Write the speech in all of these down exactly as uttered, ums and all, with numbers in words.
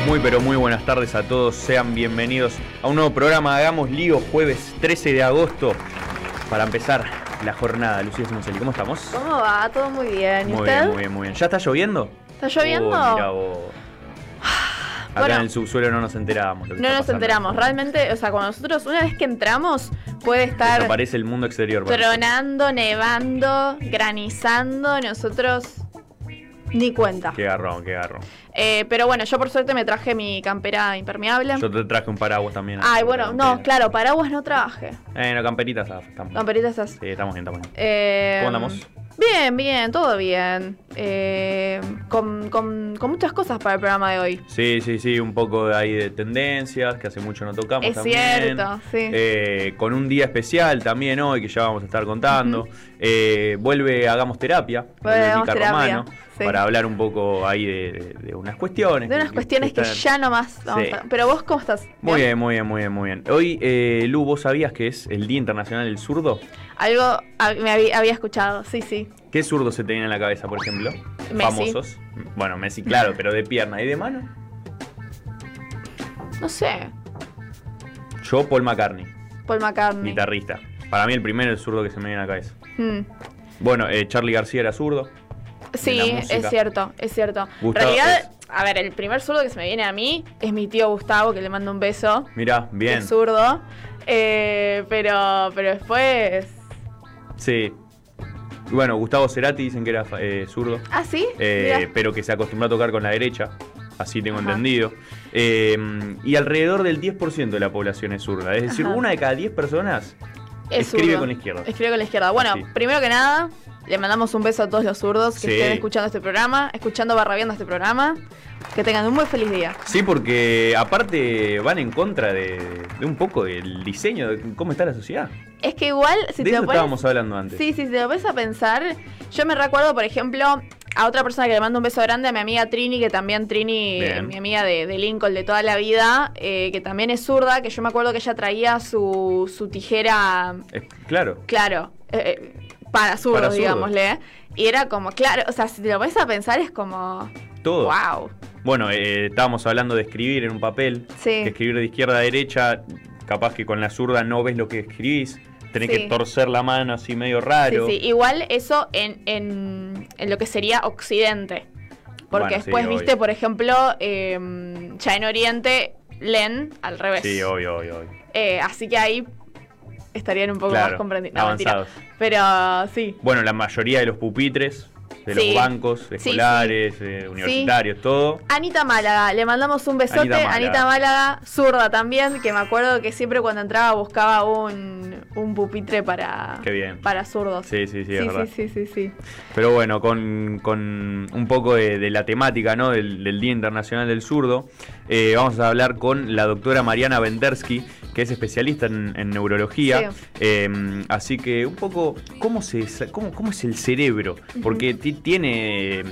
Muy pero muy buenas tardes a todos, sean bienvenidos a un nuevo programa Hagamos Lío, jueves trece de agosto, para empezar la jornada. Lucía Simoncelli, ¿cómo estamos? ¿Cómo va? Todo muy bien. ¿Y muy usted? bien, muy bien, muy bien. ¿Ya está lloviendo? ¿Está lloviendo? Oh, mira vos. Acá bueno, en el subsuelo no nos enteramos. Lo que no está nos pasando. enteramos. Realmente, o sea, cuando nosotros, una vez que entramos, puede estar Desaparece el mundo exterior. tronando, nevando, granizando. Nosotros ni cuenta. Qué garrón, qué garrón. Eh, pero bueno, yo por suerte me traje mi campera impermeable. Yo te traje un paraguas también. Ay, bueno, no, claro, paraguas no traje. Eh, no, camperitas ah, estamos. Camperitas así. Sí, estamos bien, estamos bien. Eh, ¿Cómo andamos? Bien, bien, todo bien. Eh, con, con, con muchas cosas para el programa de hoy. Sí, sí, sí, un poco de ahí de tendencias, que hace mucho no tocamos Es también. cierto, sí. Eh, con un día especial también hoy, que ya vamos a estar contando. Uh-huh. Eh, vuelve Hagamos Terapia, Vuelve Hagamos Mica Terapia, Romano, sí. para hablar un poco ahí de, de, de unas cuestiones. De unas que, cuestiones que, están... ya nomás vamos Sí. a... Pero vos, ¿cómo estás? Muy bien, muy bien, muy bien, muy bien. Hoy, eh, Lu, ¿vos sabías que es el Día Internacional del Zurdo? Algo a- me había, había escuchado, sí, sí. ¿Qué zurdo se te viene en la cabeza, por ejemplo? Messi. Famosos. Bueno, Messi, claro, pero de pierna y de mano. No sé. Yo, Paul McCartney, Paul McCartney. guitarrista. Para mí el primero es el zurdo que se me viene a la cabeza. Hmm. Bueno, eh, Charly García era zurdo. Sí, la música. es cierto, es cierto. Gustavo en realidad, es- a ver, el primer zurdo que se me viene a mí es mi tío Gustavo, que le mando un beso. Mirá, Que bien. es zurdo. Eh, pero, pero después... Sí. Bueno, Gustavo Cerati dicen que era eh, zurdo. ¿Ah, sí? Eh, Mirá. pero que se acostumbró a tocar con la derecha. Así tengo Ajá. entendido. Eh, y alrededor del diez por ciento de la población es zurda. Es decir, Ajá. una de cada diez personas Es escribe zurdo. con la izquierda. Escribe con la izquierda. Bueno, Sí. primero que nada, le mandamos un beso a todos los zurdos que Sí. estén escuchando este programa, escuchando barra viendo este programa. Que tengan un muy feliz día. Sí, porque aparte van en contra de, de un poco del diseño, de cómo está la sociedad. Es que igual, si de te eso lo pones... estábamos hablando antes. Sí, sí, si te lo pones a pensar, yo me recuerdo, por ejemplo, a otra persona que le mando un beso grande, a mi amiga Trini, que también Trini, Bien. mi amiga de, de Lincoln de toda la vida, eh, que también es zurda, que yo me acuerdo que ella traía su, su tijera, Es- claro. claro, eh, eh, para zurdos, Para zurdos. digámosle. Y era como, claro, o sea, si te lo pones a pensar es como, Todo. wow. Bueno, eh, estábamos hablando de escribir en un papel. Sí. Que escribir de izquierda a derecha, capaz que con la zurda no ves lo que escribís. Tenés Sí. que torcer la mano así medio raro. Sí, sí, igual eso en, en, en lo que sería Occidente. Porque Bueno, sí, después, obvio. viste, por ejemplo, eh, ya en Oriente, leen al revés. Sí, obvio, obvio, obvio. Eh, así que ahí estarían un poco Claro, más comprendidos. No, mentira. avanzados. Pero sí. Bueno, la mayoría de los pupitres, de Sí. los bancos Sí, escolares, eh, universitarios, todo. Anita Málaga, le mandamos un besote. Anita Málaga. Anita Málaga, zurda también, que me acuerdo que siempre cuando entraba buscaba un, un pupitre para, Qué bien. para zurdos. Sí, sí, sí, sí, es verdad. sí, sí, sí, sí. Pero bueno, con, con un poco de, de la temática, ¿no? del, del Día Internacional del Zurdo, eh, vamos a hablar con la doctora Mariana Bendersky, que es especialista en, en neurología. Sí. Eh, así que un poco, ¿cómo, se, cómo, cómo es el cerebro? Porque ti- tiene eh,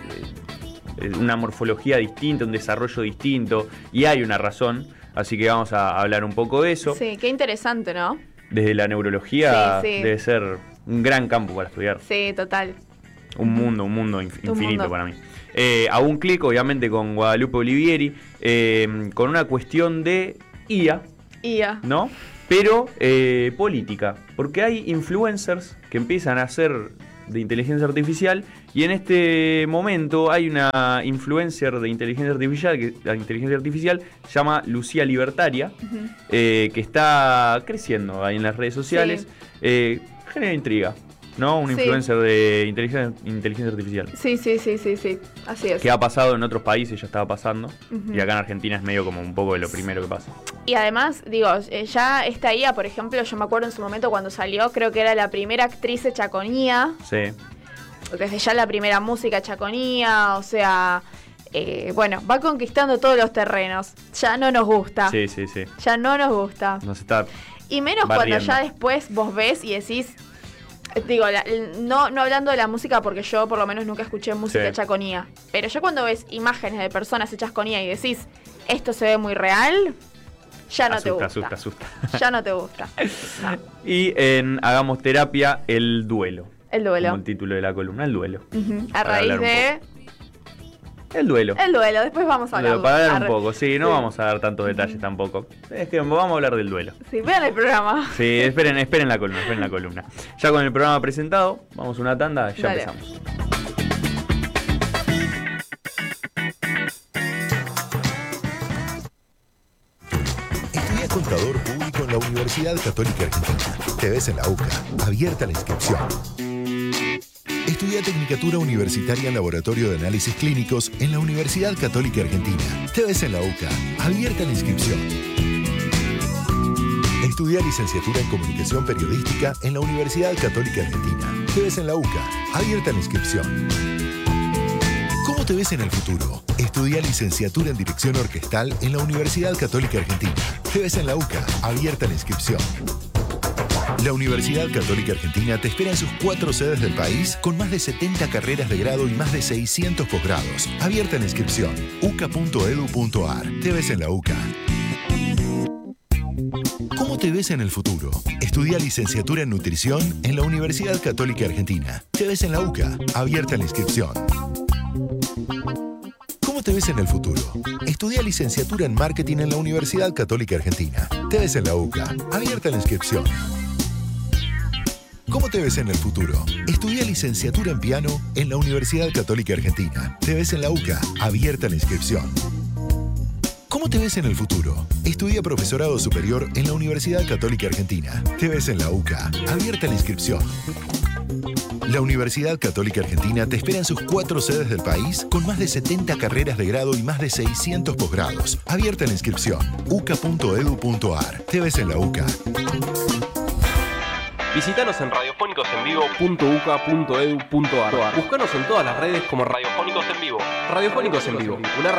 una morfología distinta, un desarrollo distinto, y hay una razón. Así que vamos a hablar un poco de eso. Sí, qué interesante, ¿no? Desde la neurología Sí, sí. debe ser un gran campo para estudiar. Sí, total. Un mundo, un mundo inf- Un infinito mundo. para mí. Eh, a un clic, obviamente, con Guadalupe Olivieri, eh, con una cuestión de I A, Y ya. ¿no? Pero eh, política, porque hay influencers que empiezan a hacer de inteligencia artificial y en este momento hay una influencer de inteligencia artificial que la inteligencia artificial se llama Lucía Libertaria, Ujú. eh, que está creciendo ahí en las redes sociales. Sí. Eh, genera intriga, ¿no? Un Sí. influencer de inteligencia, inteligencia artificial. Sí, sí, sí, sí, sí. Así es. Que ha pasado en otros países, ya estaba pasando. Ujú. Y acá en Argentina es medio como un poco de lo primero que pasa. Y además, digo, eh, ya esta I A, por ejemplo, yo me acuerdo en su momento cuando salió, creo que era la primera actriz hecha con I A, Sí. desde ya la primera música hecha con I A, o sea, eh, bueno, va conquistando todos los terrenos. Ya no nos gusta. Sí, sí, sí. Ya no nos gusta. Nos está. Y menos barriendo. cuando ya después vos ves y decís, eh, digo, la- no, no hablando de la música porque yo por lo menos nunca escuché música Sí. hecha con I A, pero ya cuando ves imágenes de personas hechas con I A y decís, esto se ve muy real, ya no te asusta, gusta. asusta, asusta. Ya no te gusta. No. Y en Hagamos Terapia, el duelo. El duelo. Como el título de la columna, el duelo. Ujú. A Para raíz hablar un de El duelo. El duelo, después vamos a hablar. Para hablar un poco, sí, no sí. vamos a dar tantos detalles tampoco. Es que vamos a hablar del duelo. Sí, vean el programa. Sí, esperen, esperen la columna, esperen la columna. Ya con el programa presentado, vamos a una tanda, ya Dale. empezamos. Estudia Contador Público en la Universidad Católica Argentina. Te ves en la U C A, abierta la inscripción. Estudia Tecnicatura Universitaria en Laboratorio de Análisis Clínicos en la Universidad Católica Argentina. Te ves en la U C A, abierta la inscripción. Estudia Licenciatura en Comunicación Periodística en la Universidad Católica Argentina. Te ves en la U C A, abierta la inscripción. ¿Cómo te ves en el futuro? Estudia Licenciatura en Dirección Orquestal en la Universidad Católica Argentina. Te ves en la U C A, abierta la inscripción. La Universidad Católica Argentina te espera en sus cuatro sedes del país con más de setenta carreras de grado y más de seiscientos posgrados. Abierta la inscripción. u c a punto e d u punto a r. Te ves en la U C A. ¿Cómo te ves en el futuro? Estudia Licenciatura en Nutrición en la Universidad Católica Argentina. Te ves en la U C A. Abierta la inscripción. ¿Cómo te ves en el futuro? Estudia Licenciatura en Marketing en la Universidad Católica Argentina. Te ves en la U C A. Abierta la inscripción. ¿Cómo te ves en el futuro? Estudia Licenciatura en Piano en la Universidad Católica Argentina. Te ves en la U C A. Abierta la inscripción. ¿Cómo te ves en el futuro? Estudia Profesorado Superior en la Universidad Católica Argentina. Te ves en la U C A. Abierta la inscripción. La Universidad Católica Argentina te espera en sus cuatro sedes del país con más de setenta carreras de grado y más de seiscientos posgrados. Abierta la inscripción. u c a punto e d u punto a r. Te ves en la U C A. Visítanos en radiofónicos en vivo punto u c a punto e d u punto a r. Búscanos en todas las redes como Radiofónicos en Vivo. Radiofónicos en Vivo, una